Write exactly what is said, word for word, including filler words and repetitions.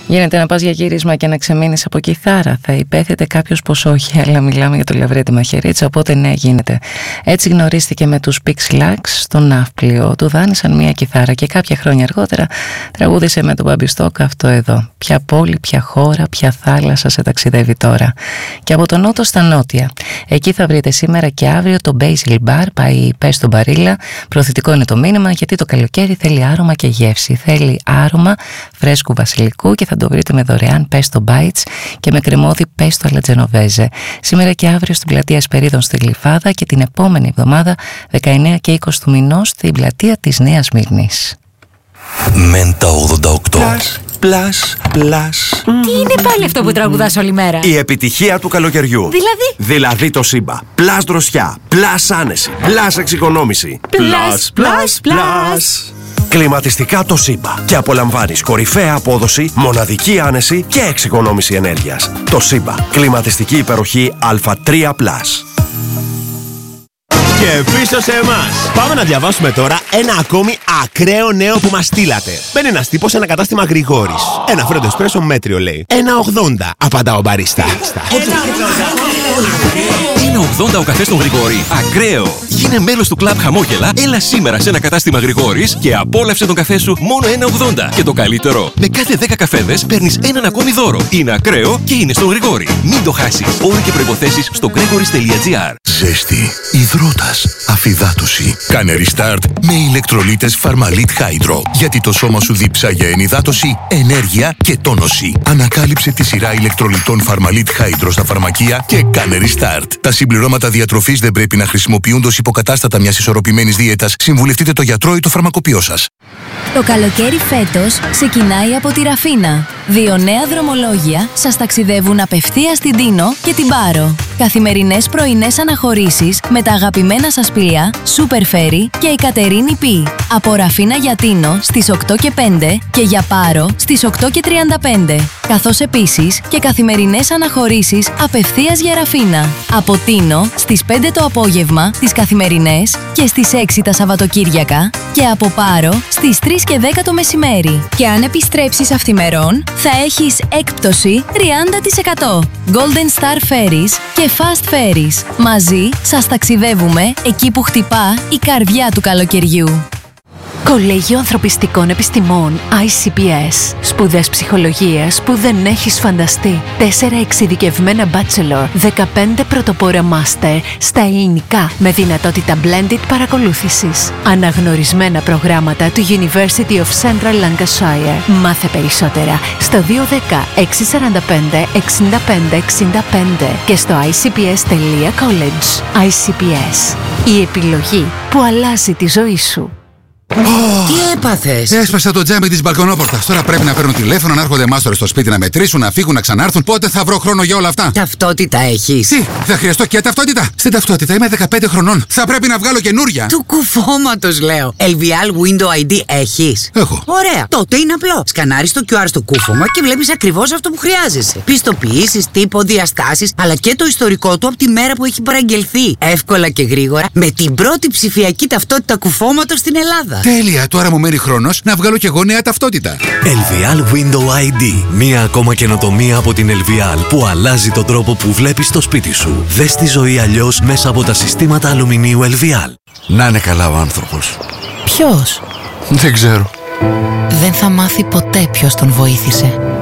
Γίνεται να πας για γύρισμα και να ξεμείνεις από κιθάρα? Θα υπέθετε κάποιος πως όχι, αλλά μιλάμε για το Λαβρέντι Μαχαιρίτσα, οπότε ναι, γίνεται. Έτσι γνωρίστηκε με τους Pixlax στο ναύπλιο, του δάνεισαν μια κιθάρα και κάποια χρόνια αργότερα τραγούδισε με τον Μπαμπιστόκ αυτό εδώ. Ποια πόλη, ποια χώρα, ποια θάλασσα σε ταξιδεύει τώρα. Και από τον νότο στα νότια. Εκεί θα βρείτε σήμερα και αύριο το Basil Bar, πάει πες στον Μπαρίλα. Προωθητικό είναι το μήνυμα, γιατί το καλοκαίρι θέλει άρωμα και γεύση. Θέλει άρωμα φρέσκου βασιλικού και θα το βρείτε με δωρεάν pesto bites και με κρεμόδι pesto alla genovese. Σήμερα και αύριο στην πλατεία Εσπερίδων στη Γλυφάδα και την επόμενη εβδομάδα δεκαεννέα και είκοσι του μηνός στην πλατεία της Νέας Μύρνης. Μέντα ογδόντα οκτώ. Πλάς, πλάς. Τι είναι πάλι αυτό που τραγουδάς όλη μέρα? Η επιτυχία του καλοκαιριού. Δηλαδή? Δηλαδή το Σύμπα. Πλάς δροσιά, πλάς άνεση, πλάς εξοικονόμηση. Πλάς, πλάς, πλάς. Κλιματιστικά το Σύμπα. Και απολαμβάνεις κορυφαία απόδοση, μοναδική άνεση και εξοικονόμηση ενέργειας. Το Σύμπα. Κλιματιστική υπεροχή Α τρία πλας. Και πίσω σε εμάς. Πάμε να διαβάσουμε τώρα ένα ακόμη ακραίο νέο που μας στείλατε. Μπαίνει ένας τύπος σε ένα κατάστημα Γρηγόρης. Ένα φρέντο εσπρέσο μέτριο λέει. ένα ογδόντα, απαντά ο μπαρίστα. Είναι ογδόντα ο καφές στον Γρηγόρη. Ακραίο! Γίνε μέλος του κλαμπ Χαμόγελα, έλα σήμερα σε ένα κατάστημα Γρηγόρης και απόλαυσε τον καφέ σου μόνο ένα ογδόντα. Και το καλύτερο, με κάθε δέκα καφέδες παίρνεις έναν ακόμη δώρο. Είναι ακραίο και είναι στον Γρηγόρη. Μην το χάσεις. Όροι και προϋποθέσεις στο gregoris τελεία gr. Ζέστη, υδρότας, αφυδάτωση. Κάνε restart με ηλεκτρολίτες Φαρμαλίτ Hydro. Γιατί το σώμα σου δίψα για ενυδάτωση, ενέργεια και τόνωση. Ανακάλυψε τη σειρά ηλεκτρολιτών Φαρμαλίτ Hydro στα φαρμακεία και κάνε restart. Τα συμπληρώματα διατροφής δεν πρέπει να χρησιμοποιούνται ως υποκατάστατα μιας ισορροπημένης δίαιτας. Συμβουλευτείτε το γιατρό ή το φαρμακοποιό σας. Το καλοκαίρι φέτος ξεκινάει από τη Ραφίνα. Δύο νέα δρομολόγια σας ταξιδεύουν απευθείας στην Τίνο και την Πάρο. Καθημερινές πρωινές αναχωρήσεις με τα αγαπημένα σας πλοία Super Ferry και η Κατερίνη Πι. Από Ραφίνα για Τίνο στις οκτώ και πέντε και για Πάρο στις οκτώ και τριάντα πέντε. Καθώς επίσης και καθημερινές αναχωρήσεις απευθείας για Ραφίνα. Από Τίνο στις πέντε το απόγευμα τις καθημερινές και στις έξι τα Σαββατοκύριακα και από Πάρο στις τρεις και δέκα το μεσημέρι. Και αν επιστρέψεις αυθημερών θα έχεις έκπτωση τριάντα τοις εκατό. Golden Star Ferries και Fast Ferries. Μαζί σας ταξιδεύουμε εκεί που χτυπά η καρδιά του καλοκαιριού. Κολέγιο Ανθρωπιστικών Επιστημών άι σι πι ες. Σπουδές ψυχολογίας που δεν έχεις φανταστεί. Τέσσερα εξειδικευμένα bachelor, δεκαπέντε πρωτοπόρα master στα ελληνικά με δυνατότητα blended παρακολούθησης. Αναγνωρισμένα προγράμματα του University of Central Lancashire. Μάθε περισσότερα στο δύο ένα μηδέν έξι τέσσερα πέντε εξήντα πέντε εξήντα πέντε και στο άι σι πι ες τελεία college. άι σι πι ες. Η επιλογή που αλλάζει τη ζωή σου. Oh. Τι έπαθες? Έσπασα το τζάμι της μπαλκονόπορτας. Τώρα πρέπει να παίρνω τηλέφωνο, να έρχονται μάστορες στο σπίτι να μετρήσουν, να φύγουν, να ξανάρθουν. Πότε θα βρω χρόνο για όλα αυτά? Ταυτότητα έχεις? Τι, θα χρειαστώ και ταυτότητα? Στην ταυτότητα είμαι δεκαπέντε χρονών. Θα πρέπει να βγάλω καινούρια. Του κουφώματος λέω. ελ βι ελ Window άι ντι έχεις? Έχω. Ωραία. Τότε είναι απλό. Σκανάρεις το κιου αρ στο κούφωμα και βλέπεις ακριβώς αυτό που χρειάζεσαι. Πιστοποιήσεις, τύπο, διαστάσεις, αλλά και το ιστορικό του από τη μέρα που έχει παραγγελθεί. Εύκολα και γρήγορα με την πρώτη ψηφιακή ταυτότητα κουφώματος στην Ελλάδα. Τέλεια, τώρα μου μένει χρόνος να βγάλω κι εγώ νέα ταυτότητα. ελ βι ελ Window άι ντι. Μία ακόμα καινοτομία από την ελ βι ελ που αλλάζει τον τρόπο που βλέπεις το σπίτι σου. Δες τη ζωή αλλιώς μέσα από τα συστήματα αλουμινίου ελ βι ελ. Να είναι καλά ο άνθρωπος. Ποιος? Δεν ξέρω. Δεν θα μάθει ποτέ ποιος τον βοήθησε.